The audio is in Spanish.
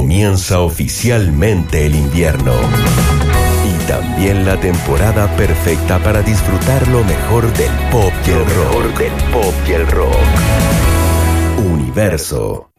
Comienza oficialmente el invierno y también la temporada perfecta para disfrutar lo mejor del pop y el rock. Universo.